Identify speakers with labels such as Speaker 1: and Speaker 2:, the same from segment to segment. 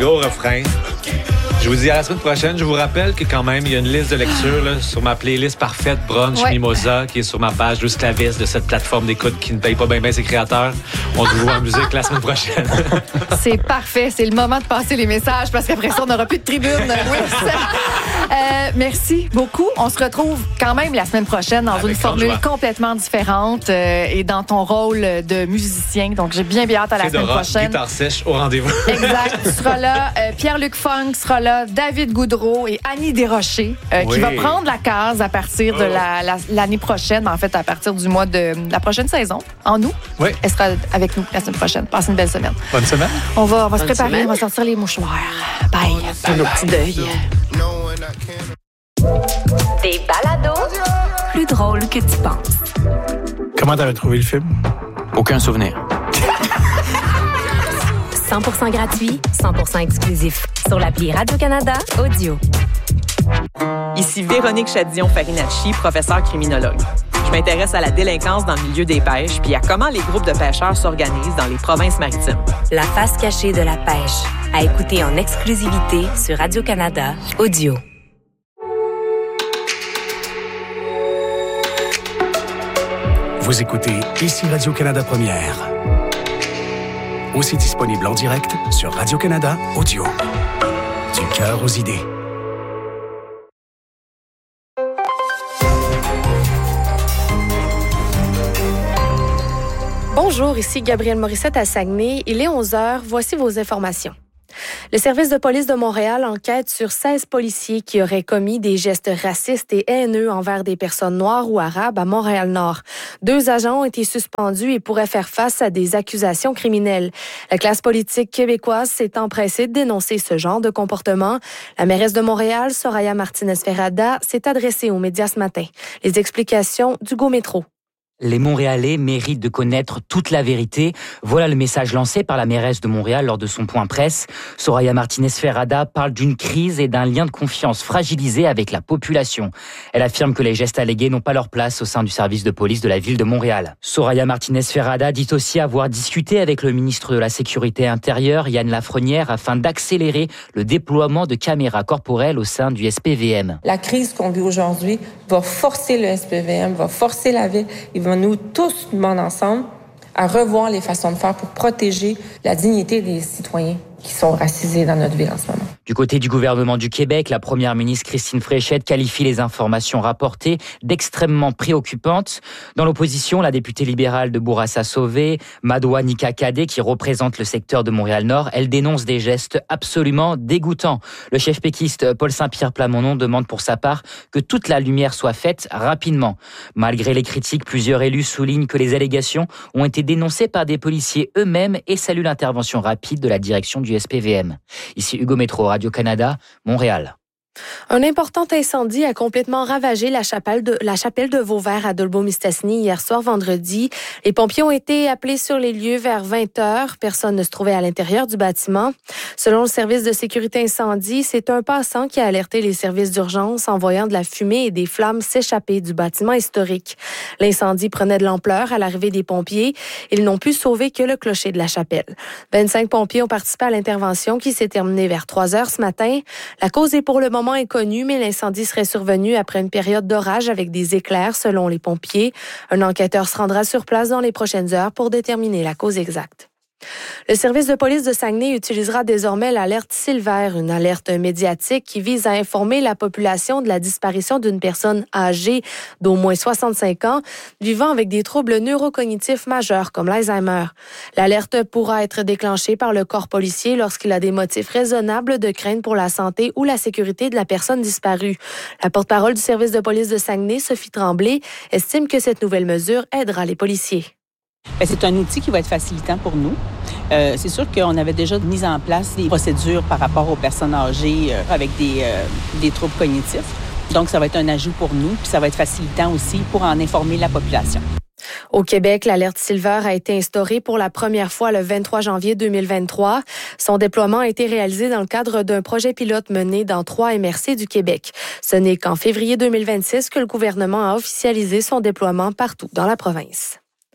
Speaker 1: Gros refrain. Je vous dis à la semaine prochaine. Je vous rappelle que quand même, il y a une liste de lecture là, sur ma playlist parfaite Brunch Mimosa qui est sur ma page Louis Clavis de cette plateforme d'écoute qui ne paye pas bien ses créateurs. On se voit en musique la semaine prochaine.
Speaker 2: C'est parfait. C'est le moment de passer les messages parce qu'après ça, on n'aura plus de tribune. Merci beaucoup. On se retrouve quand même la semaine prochaine dans une formule complètement différente et dans ton rôle de musicien. Donc, j'ai bien hâte à la semaine prochaine.
Speaker 1: Guitare sèche au rendez-vous.
Speaker 2: Exact. Tu seras là. Pierre-Luc Funk sera là. David Goudreau et Annie Desrochers qui va prendre la case à partir de l'année prochaine, en fait, à partir du mois de la prochaine saison, en août.
Speaker 1: Oui.
Speaker 2: Elle sera avec nous la semaine prochaine. Passez une belle semaine.
Speaker 1: Bonne semaine.
Speaker 2: On va se préparer, on va sortir les mouchoirs. Bye. Pour nos petits deuils.
Speaker 3: Des balados plus drôles que tu penses.
Speaker 4: Comment t'avais trouvé le film?
Speaker 5: Aucun souvenir.
Speaker 3: 100% gratuit, 100% exclusif. Sur l'appli Radio-Canada Audio.
Speaker 6: Ici Véronique Chadillon-Farinacci, professeure criminologue. Je m'intéresse à la délinquance dans le milieu des pêches puis à comment les groupes de pêcheurs s'organisent dans les provinces maritimes.
Speaker 3: La face cachée de la pêche. À écouter en exclusivité sur Radio-Canada Audio.
Speaker 7: Vous écoutez ici Radio-Canada Première. Aussi disponible en direct sur Radio-Canada Audio. Du cœur aux idées.
Speaker 8: Bonjour, ici Gabrielle Morissette à Saguenay. Il est 11h. Voici vos informations. Le service de police de Montréal enquête sur 16 policiers qui auraient commis des gestes racistes et haineux envers des personnes noires ou arabes à Montréal-Nord. 2 agents ont été suspendus et pourraient faire face à des accusations criminelles. La classe politique québécoise s'est empressée de dénoncer ce genre de comportement. La mairesse de Montréal, Soraya Martinez-Ferrada, s'est adressée aux médias ce matin. Les explications d'Hugo Métro.
Speaker 9: Les Montréalais méritent de connaître toute la vérité. Voilà le message lancé par la mairesse de Montréal lors de son point presse. Soraya Martinez-Ferrada parle d'une crise et d'un lien de confiance fragilisé avec la population. Elle affirme que les gestes allégués n'ont pas leur place au sein du service de police de la ville de Montréal. Soraya Martinez-Ferrada dit aussi avoir discuté avec le ministre de la Sécurité intérieure, Yann Lafrenière, afin d'accélérer le déploiement de caméras corporelles au sein du SPVM.
Speaker 10: La crise qu'on vit aujourd'hui va forcer le SPVM, va forcer la ville. Il va nous tous demander ensemble à revoir les façons de faire pour protéger la dignité des citoyens qui sont racisés dans notre ville en ce moment.
Speaker 9: Du côté du gouvernement du Québec, la première ministre Christine Fréchette qualifie les informations rapportées d'extrêmement préoccupantes. Dans l'opposition, la députée libérale de Bourassa-Sauvé, Madoua Nika-Kadé, qui représente le secteur de Montréal-Nord, elle dénonce des gestes absolument dégoûtants. Le chef péquiste Paul Saint-Pierre Plamondon demande pour sa part que toute la lumière soit faite rapidement. Malgré les critiques, plusieurs élus soulignent que les allégations ont été dénoncées par des policiers eux-mêmes et saluent l'intervention rapide de la direction du SPVM. Ici Hugo Métro, Radio-Canada, Montréal.
Speaker 8: Un important incendie a complètement ravagé la chapelle de Vauvert à Dolbeau-Mistassini hier soir vendredi. Les pompiers ont été appelés sur les lieux vers 20h. Personne ne se trouvait à l'intérieur du bâtiment. Selon le service de sécurité incendie, c'est un passant qui a alerté les services d'urgence en voyant de la fumée et des flammes s'échapper du bâtiment historique. L'incendie prenait de l'ampleur à l'arrivée des pompiers. Ils n'ont pu sauver que le clocher de la chapelle. 25 pompiers ont participé à l'intervention qui s'est terminée vers 3h ce matin. La cause est pour le moment inconnu, mais l'incendie serait survenu après une période d'orage avec des éclairs, selon les pompiers. Un enquêteur se rendra sur place dans les prochaines heures pour déterminer la cause exacte. Le service de police de Saguenay utilisera désormais l'alerte Silver, une alerte médiatique qui vise à informer la population de la disparition d'une personne âgée d'au moins 65 ans vivant avec des troubles neurocognitifs majeurs comme l'Alzheimer. L'alerte pourra être déclenchée par le corps policier lorsqu'il a des motifs raisonnables de crainte pour la santé ou la sécurité de la personne disparue. La porte-parole du service de police de Saguenay, Sophie Tremblay, estime que cette nouvelle mesure aidera les policiers.
Speaker 11: C'est un outil qui va être facilitant pour nous. C'est sûr qu'on avait déjà mis en place des procédures par rapport aux personnes âgées avec des troubles cognitifs. Donc, ça va être un ajout pour nous, puis ça va être facilitant aussi pour en informer la population.
Speaker 8: Au Québec, l'alerte Silver a été instaurée pour la première fois le 23 janvier 2023. Son déploiement a été réalisé dans le cadre d'un projet pilote mené dans 3 MRC du Québec. Ce n'est qu'en février 2026 que le gouvernement a officialisé son déploiement partout dans la province.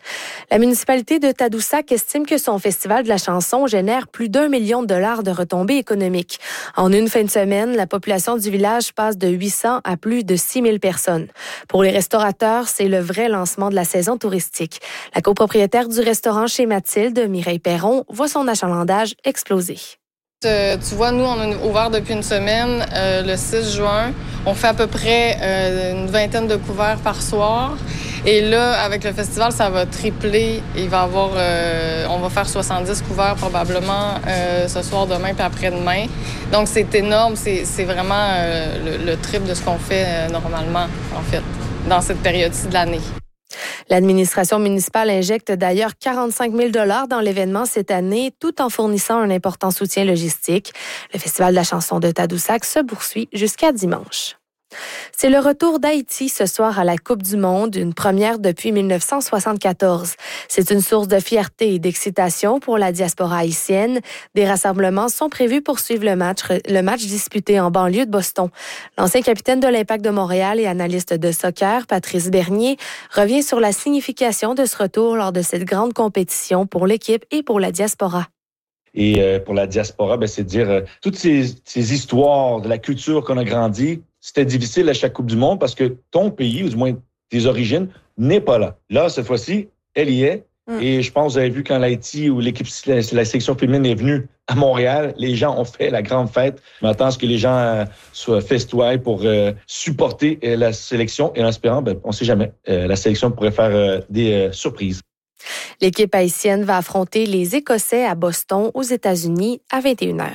Speaker 8: La municipalité de Tadoussac estime que son festival de la chanson génère plus d'$1 million de retombées économiques. En une fin de semaine, la population du village passe de 800 à plus de 6 000 personnes. Pour les restaurateurs, c'est le vrai lancement de la saison touristique. La copropriétaire du restaurant chez Mathilde, Mireille Perron, voit son achalandage exploser.
Speaker 5: Tu vois, nous, on a ouvert depuis une semaine, le 6 juin. On fait à peu près une vingtaine de couverts par soir. Et là, avec le festival, ça va tripler. Il va y avoir, on va faire 70 couverts probablement ce soir, demain puis après-demain. Donc, c'est énorme. C'est vraiment le triple de ce qu'on fait normalement, en fait, dans cette période-ci de l'année.
Speaker 8: L'administration municipale injecte d'ailleurs 45 000 $ dans l'événement cette année, tout en fournissant un important soutien logistique. Le Festival de la chanson de Tadoussac se poursuit jusqu'à dimanche. C'est le retour d'Haïti ce soir à la Coupe du Monde, une première depuis 1974. C'est une source de fierté et d'excitation pour la diaspora haïtienne. Des rassemblements sont prévus pour suivre le match disputé en banlieue de Boston. L'ancien capitaine de l'Impact de Montréal et analyste de soccer, Patrice Bernier, revient sur la signification de ce retour lors de cette grande compétition pour l'équipe et pour la diaspora.
Speaker 12: Et pour la diaspora, c'est de dire toutes ces histoires de la culture qu'on a grandi. C'était difficile à chaque Coupe du Monde parce que ton pays, ou du moins tes origines, n'est pas là. Là, cette fois-ci, elle y est. Et je pense que vous avez vu quand l'Haïti ou l'équipe, la sélection féminine est venue à Montréal, les gens ont fait la grande fête. Je m'attends à ce que les gens soient festoyés pour supporter la sélection. Et en espérant, on ne sait jamais, la sélection pourrait faire des surprises.
Speaker 8: L'équipe haïtienne va affronter les Écossais à Boston, aux États-Unis, à 21h.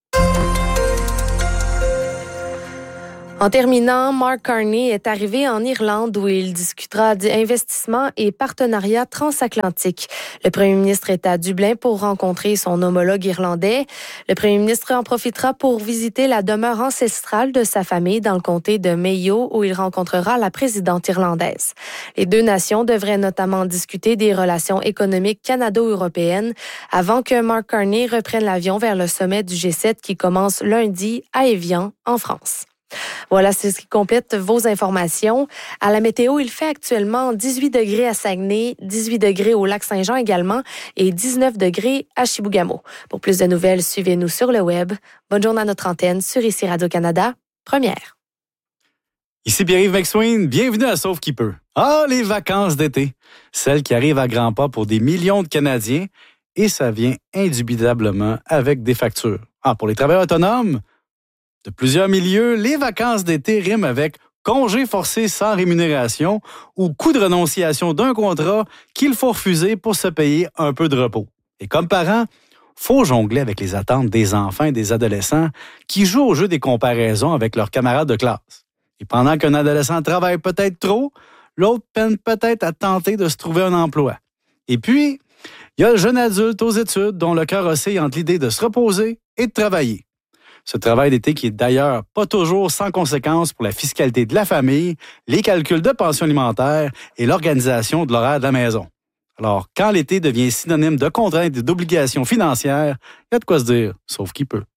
Speaker 8: En terminant, Mark Carney est arrivé en Irlande où il discutera d'investissements et partenariats transatlantiques. Le premier ministre est à Dublin pour rencontrer son homologue irlandais. Le premier ministre en profitera pour visiter la demeure ancestrale de sa famille dans le comté de Mayo où il rencontrera la présidente irlandaise. Les deux nations devraient notamment discuter des relations économiques canado-européennes avant que Mark Carney reprenne l'avion vers le sommet du G7 qui commence lundi à Évian, en France. Voilà, c'est ce qui complète vos informations. À la météo, il fait actuellement 18 degrés à Saguenay, 18 degrés au Lac-Saint-Jean également et 19 degrés à Chibougamau. Pour plus de nouvelles, suivez-nous sur le web. Bonne journée à notre antenne sur ici Radio-Canada, première.
Speaker 13: Ici Pierre-Yves McSween, bienvenue à Sauve qui peut. Les vacances d'été, celles qui arrivent à grands pas pour des millions de Canadiens et ça vient indubitablement avec des factures. Pour les travailleurs autonomes, de plusieurs milieux, les vacances d'été riment avec congé forcé sans rémunération ou coût de renonciation d'un contrat qu'il faut refuser pour se payer un peu de repos. Et comme parent, faut jongler avec les attentes des enfants et des adolescents qui jouent au jeu des comparaisons avec leurs camarades de classe. Et pendant qu'un adolescent travaille peut-être trop, l'autre peine peut-être à tenter de se trouver un emploi. Et puis, il y a le jeune adulte aux études dont le cœur oscille entre l'idée de se reposer et de travailler. Ce travail d'été qui est d'ailleurs pas toujours sans conséquences pour la fiscalité de la famille, les calculs de pension alimentaire et l'organisation de l'horaire de la maison. Alors, quand l'été devient synonyme de contraintes et d'obligations financières, il y a de quoi se dire, sauf qui peut.